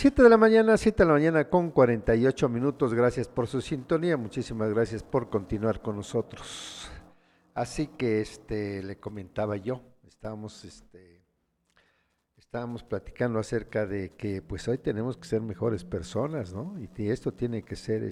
7 de la mañana con 48 minutos. Gracias por su sintonía. Muchísimas gracias por continuar con nosotros. Así que le comentaba yo, estábamos platicando acerca de que pues hoy tenemos que ser mejores personas, ¿no? Y que esto tiene que ser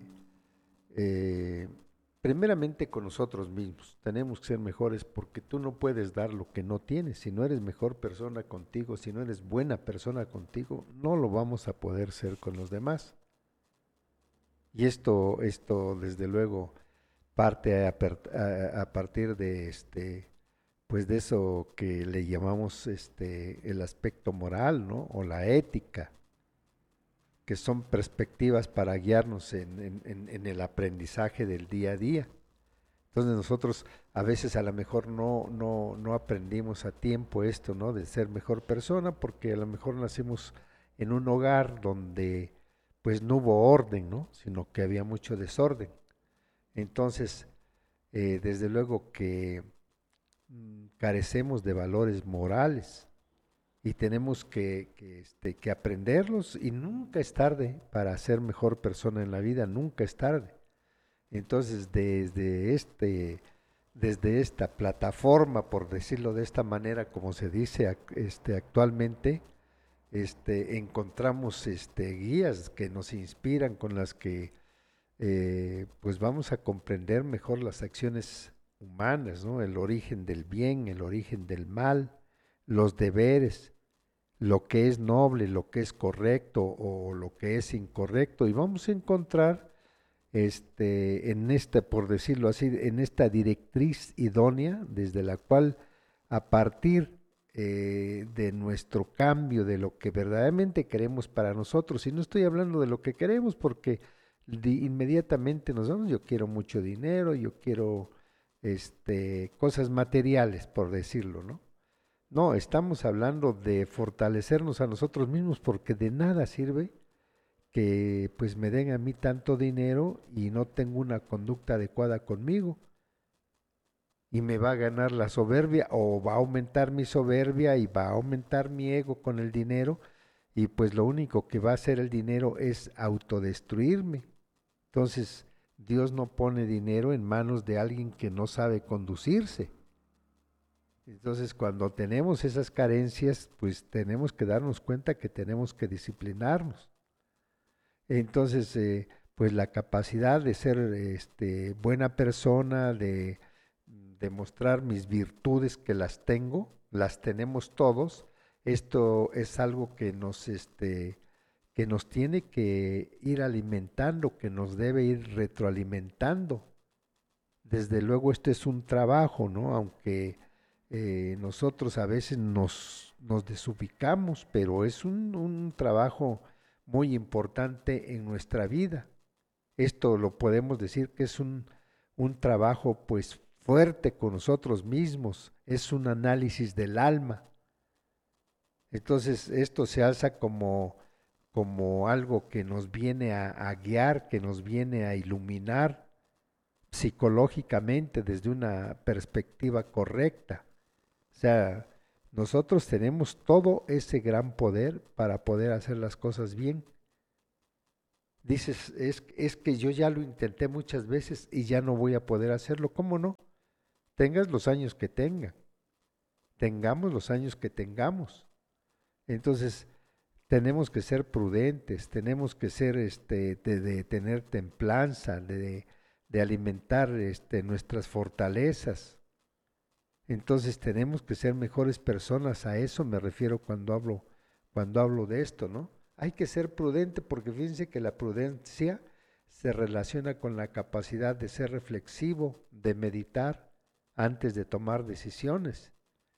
eh, primeramente con nosotros mismos. Tenemos que ser mejores porque tú no puedes dar lo que no tienes. Si no eres mejor persona contigo, si no eres buena persona contigo, no lo vamos a poder ser con los demás. Y esto desde luego parte a partir de pues de eso que le llamamos el aspecto moral, ¿no? O la ética, que son perspectivas para guiarnos en el aprendizaje del día a día. Entonces nosotros a veces a lo mejor no aprendimos a tiempo esto, ¿no? De ser mejor persona, porque a lo mejor nacimos en un hogar donde pues no hubo orden, ¿no? Sino que había mucho desorden. Entonces, desde luego que carecemos de valores morales y tenemos que aprenderlos, y nunca es tarde para ser mejor persona en la vida, nunca es tarde. Entonces, desde esta plataforma, por decirlo de esta manera, como se dice actualmente, encontramos guías que nos inspiran, con las que pues vamos a comprender mejor las acciones humanas, ¿no? El origen del bien, el origen del mal, los deberes, lo que es noble, lo que es correcto o lo que es incorrecto, y vamos a encontrar por decirlo así, en esta directriz idónea, desde la cual a partir de nuestro cambio, de lo que verdaderamente queremos para nosotros, y no estoy hablando de lo que queremos porque inmediatamente nos vamos, yo quiero mucho dinero, yo quiero cosas materiales, por decirlo, ¿no? No, estamos hablando de fortalecernos a nosotros mismos, porque de nada sirve que pues me den a mí tanto dinero y no tengo una conducta adecuada conmigo, y me va a ganar la soberbia, o va a aumentar mi soberbia y va a aumentar mi ego con el dinero, y pues lo único que va a hacer el dinero es autodestruirme. Entonces, Dios no pone dinero en manos de alguien que no sabe conducirse. Entonces, cuando tenemos esas carencias, pues tenemos que darnos cuenta que tenemos que disciplinarnos. Entonces, pues la capacidad de ser buena persona, de demostrar mis virtudes, que las tengo, las tenemos todos. Esto es algo que nos tiene que ir alimentando, que nos debe ir retroalimentando. Desde luego esto es un trabajo, ¿no? Aunque nosotros a veces nos desubicamos, pero es un trabajo muy importante en nuestra vida. Esto lo podemos decir que es un trabajo pues fuerte con nosotros mismos, es un análisis del alma. Entonces esto se alza como algo que nos viene a guiar, que nos viene a iluminar psicológicamente desde una perspectiva correcta. O sea, nosotros tenemos todo ese gran poder para poder hacer las cosas bien. Dices, es que yo ya lo intenté muchas veces y ya no voy a poder hacerlo. ¿Cómo no? Tengas los años que tenga, tengamos los años que tengamos. Entonces, tenemos que ser prudentes, tenemos que ser, de tener templanza, de alimentar, nuestras fortalezas. Entonces, tenemos que ser mejores personas. A eso me refiero cuando hablo de esto, ¿no? Hay que ser prudente, porque fíjense que la prudencia se relaciona con la capacidad de ser reflexivo, de meditar antes de tomar decisiones,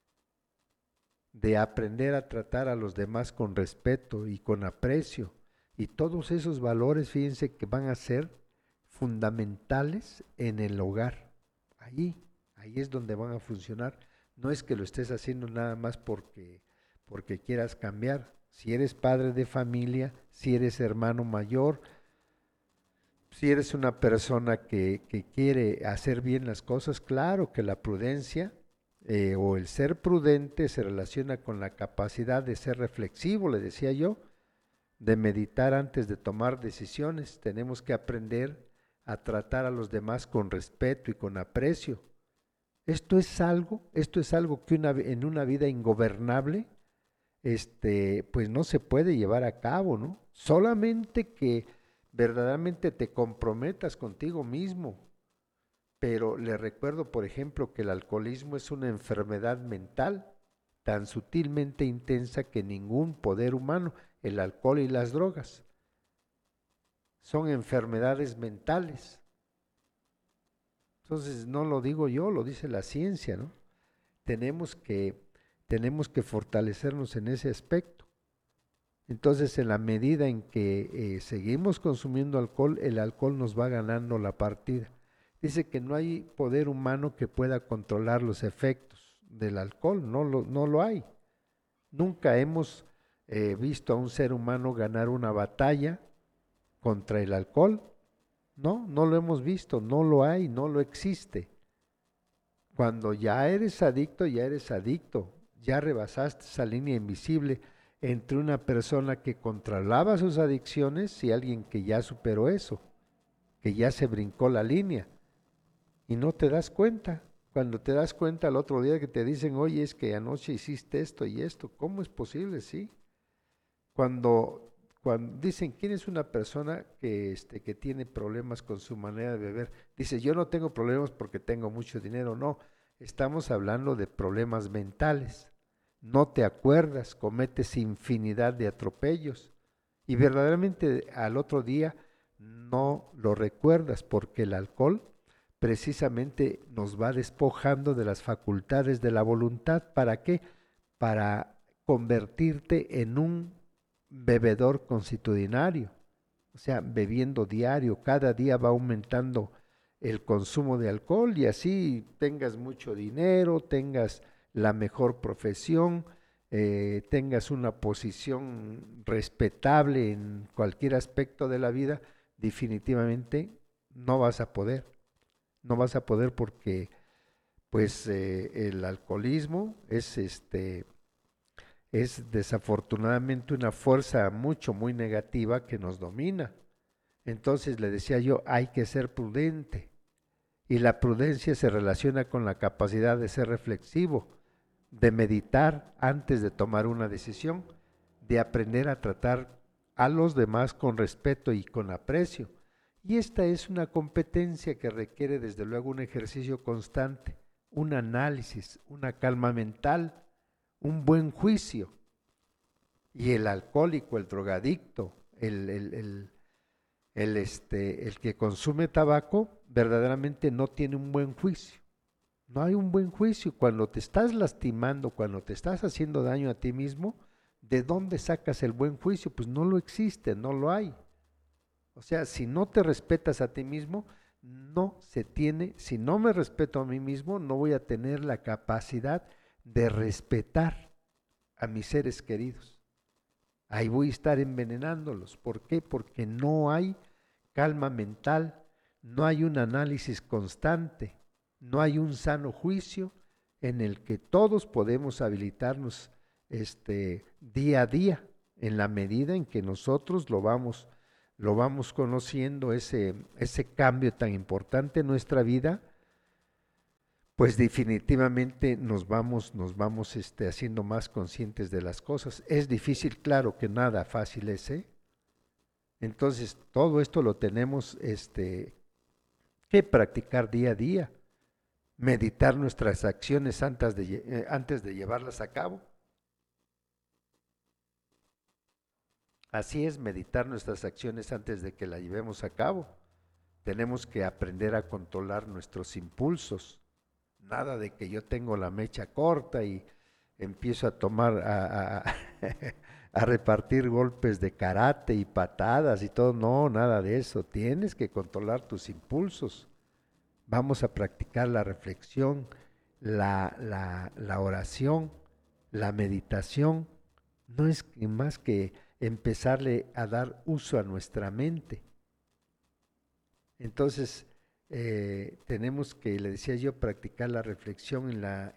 de aprender a tratar a los demás con respeto y con aprecio. Y todos esos valores, fíjense que van a ser fundamentales en el hogar. Ahí es donde van a funcionar. No es que lo estés haciendo nada más porque quieras cambiar. Si eres padre de familia, si eres hermano mayor, si eres una persona que quiere hacer bien las cosas, claro que la prudencia o el ser prudente se relaciona con la capacidad de ser reflexivo, le decía yo, de meditar antes de tomar decisiones. Tenemos que aprender a tratar a los demás con respeto y con aprecio. Esto es algo que en una vida ingobernable, pues no se puede llevar a cabo, ¿no? Solamente que verdaderamente te comprometas contigo mismo. Pero le recuerdo, por ejemplo, que el alcoholismo es una enfermedad mental tan sutilmente intensa que ningún poder humano, el alcohol y las drogas, son enfermedades mentales. Entonces no lo digo yo, lo dice la ciencia, ¿no? Tenemos que, tenemos que fortalecernos en ese aspecto. Entonces, en la medida en que seguimos consumiendo alcohol, el alcohol nos va ganando la partida. Dice que no hay poder humano que pueda controlar los efectos del alcohol, no lo hay. Nunca hemos visto a un ser humano ganar una batalla contra el alcohol. No lo hemos visto, no lo hay, no lo existe. Cuando ya eres adicto, ya eres adicto. Ya rebasaste esa línea invisible entre una persona que controlaba sus adicciones y alguien que ya superó eso, que ya se brincó la línea. Y no te das cuenta. Cuando te das cuenta al otro día que te dicen, oye, es que anoche hiciste esto y esto, ¿cómo es posible? Sí. Cuando dicen, ¿quién es una persona que tiene problemas con su manera de beber? Dice, yo no tengo problemas porque tengo mucho dinero. No, estamos hablando de problemas mentales. No te acuerdas, cometes infinidad de atropellos y verdaderamente al otro día no lo recuerdas porque el alcohol precisamente nos va despojando de las facultades de la voluntad. ¿Para qué? Para convertirte en un bebedor constitucionario, o sea, bebiendo diario, cada día va aumentando el consumo de alcohol y así tengas mucho dinero, tengas la mejor profesión, tengas una posición respetable en cualquier aspecto de la vida, definitivamente no vas a poder, no vas a poder porque pues el alcoholismo es desafortunadamente una fuerza muy negativa que nos domina. Entonces le decía yo, hay que ser prudente. Y la prudencia se relaciona con la capacidad de ser reflexivo, de meditar antes de tomar una decisión, de aprender a tratar a los demás con respeto y con aprecio. Y esta es una competencia que requiere desde luego un ejercicio constante, un análisis, una calma mental, un buen juicio. Y el alcohólico, el drogadicto, el que consume tabaco, verdaderamente no tiene un buen juicio. No hay un buen juicio. Cuando te estás lastimando, cuando te estás haciendo daño a ti mismo, ¿de dónde sacas el buen juicio? Pues no lo existe, no lo hay. O sea, si no te respetas a ti mismo, no se tiene, si no me respeto a mí mismo, no voy a tener la capacidad de respetar a mis seres queridos. Ahí voy a estar envenenándolos. ¿Por qué? Porque no hay calma mental, no hay un análisis constante, no hay un sano juicio en el que todos podemos habilitarnos día a día, en la medida en que nosotros lo vamos conociendo, ese cambio tan importante en nuestra vida, pues definitivamente nos vamos haciendo más conscientes de las cosas. Es difícil, claro que nada fácil es, ¿eh? Entonces, todo esto lo tenemos que practicar día a día, meditar nuestras acciones antes de llevarlas a cabo. Así es, meditar nuestras acciones antes de que las llevemos a cabo. Tenemos que aprender a controlar nuestros impulsos. Nada de que yo tengo la mecha corta y empiezo a tomar, a repartir golpes de karate y patadas y todo. No, nada de eso. Tienes que controlar tus impulsos. Vamos a practicar la reflexión, la oración, la meditación. No es más que empezarle a dar uso a nuestra mente. Entonces, tenemos que, le decía yo, practicar la reflexión en la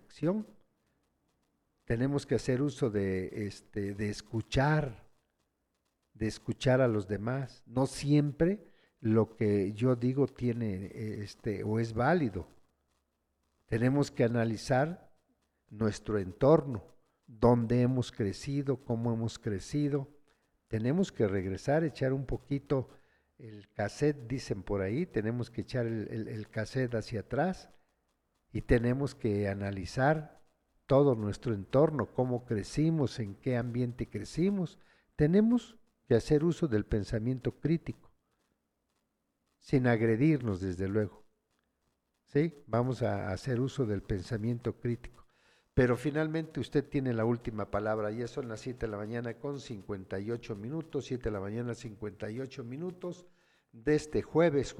introspección. Tenemos que hacer uso de escuchar, de escuchar a los demás. No siempre lo que yo digo tiene o es válido. Tenemos que analizar nuestro entorno, dónde hemos crecido, cómo hemos crecido. Tenemos que regresar, echar un poquito el cassette, dicen por ahí, tenemos que echar el cassette hacia atrás y tenemos que analizar todo nuestro entorno, cómo crecimos, en qué ambiente crecimos. Tenemos que hacer uso del pensamiento crítico, sin agredirnos desde luego. ¿Sí? Vamos a hacer uso del pensamiento crítico. Pero finalmente usted tiene la última palabra. Ya son las 7 de la mañana con 58 minutos, 7 de la mañana 58 minutos de este jueves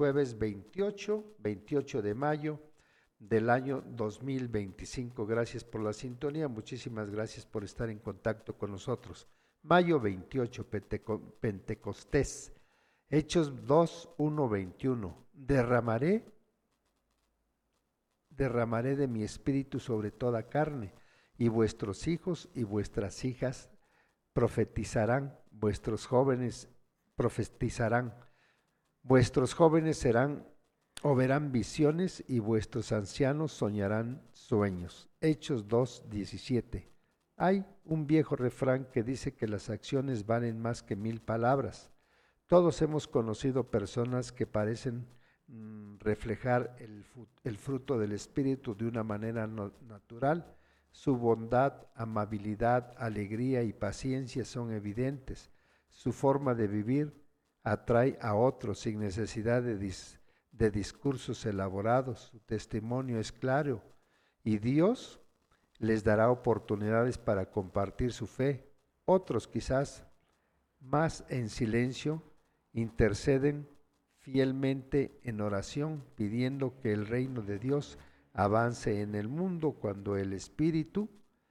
28 de mayo del año 2025. Gracias por la sintonía, muchísimas gracias por estar en contacto con nosotros. Mayo 28, Pentecostés, Hechos 2, 1, 21. Derramaré de mi espíritu sobre toda carne, y vuestros hijos y vuestras hijas profetizarán, vuestros jóvenes profetizarán, vuestros jóvenes serán o verán visiones y vuestros ancianos soñarán sueños. Hechos 2:17. Hay un viejo refrán que dice que las acciones valen más que 1000 palabras. Todos hemos conocido personas que parecen reflejar el fruto del Espíritu de una manera natural. Su bondad, amabilidad, alegría y paciencia son evidentes. Su forma de vivir atrae a otros sin necesidad de discursos elaborados. Su testimonio es claro y Dios les dará oportunidades para compartir su fe. Otros quizás más en silencio interceden fielmente en oración, pidiendo que el reino de Dios avance en el mundo cuando el Espíritu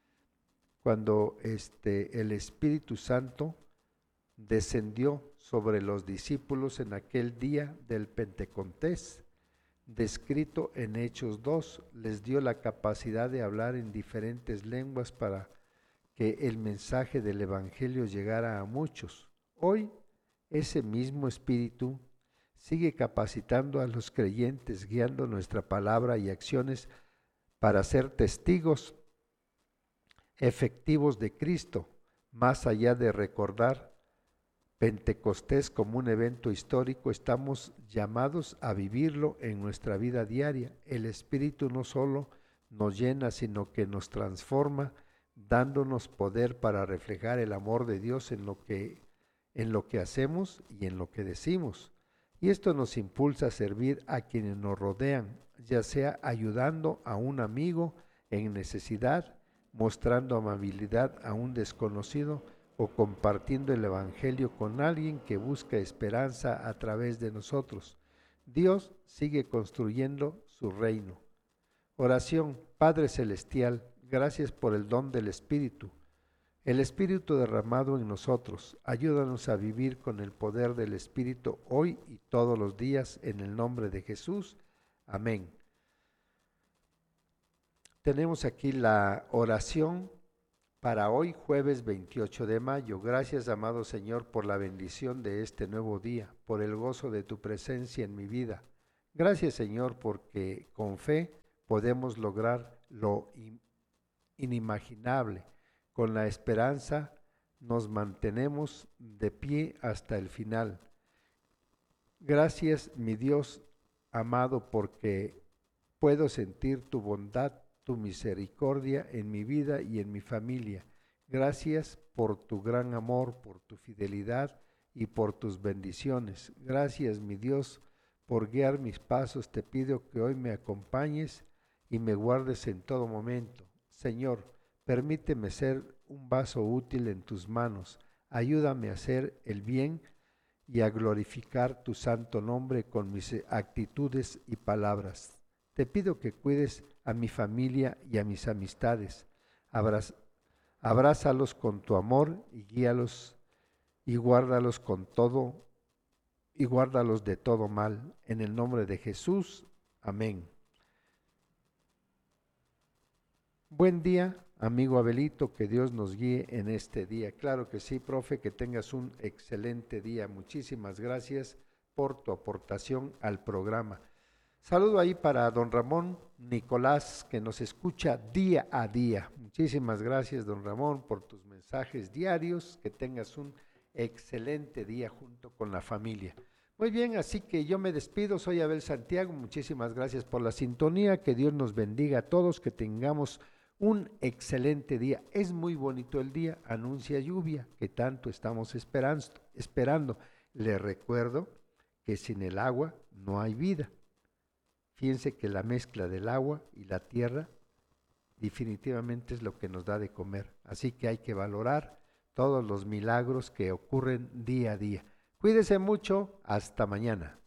Santo descendió sobre los discípulos en aquel día del Pentecostés, descrito en Hechos 2, les dio la capacidad de hablar en diferentes lenguas para que el mensaje del Evangelio llegara a muchos. Hoy, ese mismo Espíritu sigue capacitando a los creyentes, guiando nuestra palabra y acciones para ser testigos efectivos de Cristo, más allá de recordar Pentecostés como un evento histórico. Estamos llamados a vivirlo en nuestra vida diaria. El Espíritu no solo nos llena, sino que nos transforma, dándonos poder para reflejar el amor de Dios en lo que hacemos y en lo que decimos. Y esto nos impulsa a servir a quienes nos rodean, ya sea ayudando a un amigo en necesidad, mostrando amabilidad a un desconocido o compartiendo el Evangelio con alguien que busca esperanza a través de nosotros. Dios sigue construyendo su reino. Oración. Padre Celestial, gracias por el don del Espíritu. El Espíritu derramado en nosotros, ayúdanos a vivir con el poder del Espíritu hoy y todos los días, en el nombre de Jesús. Amén. Tenemos aquí la oración para hoy, jueves 28 de mayo. Gracias, amado Señor, por la bendición de este nuevo día, por el gozo de tu presencia en mi vida. Gracias, Señor, porque con fe podemos lograr lo inimaginable. Con la esperanza nos mantenemos de pie hasta el final. Gracias, mi Dios amado, porque puedo sentir tu bondad, tu misericordia en mi vida y en mi familia. Gracias por tu gran amor, por tu fidelidad y por tus bendiciones. Gracias, mi Dios, por guiar mis pasos. Te pido que hoy me acompañes y me guardes en todo momento. Señor, permíteme ser un vaso útil en tus manos. Ayúdame a hacer el bien y a glorificar tu santo nombre con mis actitudes y palabras. Te pido que cuides a mi familia y a mis amistades. Abrázalos con tu amor y guíalos y guárdalos de todo mal. En el nombre de Jesús. Amén. Buen día, amigo Abelito, que Dios nos guíe en este día. Claro que sí, profe, que tengas un excelente día. Muchísimas gracias por tu aportación al programa. Saludo ahí para don Ramón Nicolás, que nos escucha día a día. Muchísimas gracias, don Ramón, por tus mensajes diarios. Que tengas un excelente día junto con la familia. Muy bien, así que yo me despido. Soy Abel Santiago. Muchísimas gracias por la sintonía. Que Dios nos bendiga a todos. Que tengamos un excelente día. Es muy bonito el día. Anuncia lluvia que tanto estamos esperando. Les recuerdo que sin el agua no hay vida. Fíjense que la mezcla del agua y la tierra definitivamente es lo que nos da de comer. Así que hay que valorar todos los milagros que ocurren día a día. Cuídese mucho, hasta mañana.